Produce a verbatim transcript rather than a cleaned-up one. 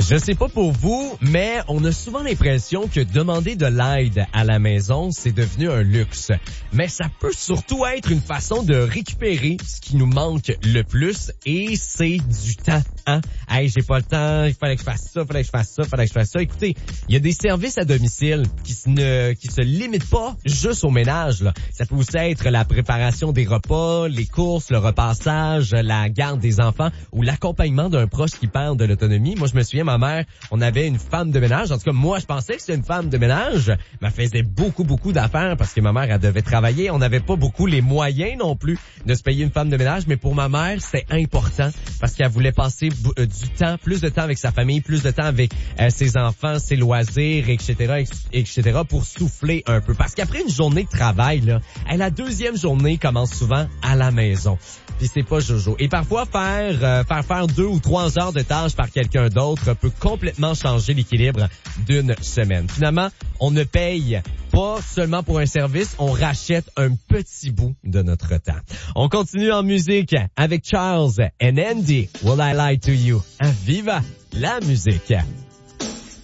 Je sais pas pour vous, mais on a souvent l'impression que demander de l'aide à la maison, c'est devenu un luxe. Mais ça peut surtout être une façon de récupérer ce qui nous manque le plus, et c'est du temps. Hein? Hey, j'ai pas le temps, il fallait que je fasse ça, il fallait que je fasse ça, il fallait que je fasse ça. Écoutez, il y a des services à domicile qui se ne qui se limitent pas juste au ménage, là. Ça peut aussi être la préparation des repas, les courses, le repassage, la garde des enfants ou l'accompagnement d'un proche qui perd de l'autonomie. Moi, je me souviens, ma mère, on avait une femme de ménage. En tout cas, moi, je pensais que c'était une femme de ménage, mais elle faisait beaucoup, beaucoup d'affaires parce que ma mère, elle devait travailler. On n'avait pas beaucoup les moyens non plus de se payer une femme de ménage, mais pour ma mère, c'est important parce qu'elle voulait passer euh, du temps, plus de temps avec sa famille, plus de temps avec euh, ses enfants, ses loisirs, et cetera, et cetera, pour souffler un peu. Parce qu'après une journée de travail, là, hey, la deuxième journée commence souvent à la maison. Puis c'est pas jojo. Et parfois, faire euh, faire faire deux ou trois heures de tâches par quelqu'un d'autre peut complètement changer l'équilibre d'une semaine. Finalement, on ne paye pas seulement pour un service, on rachète un petit bout de notre temps. On continue en musique avec Charles and Andy. Will I Lie to You? Viva la musique!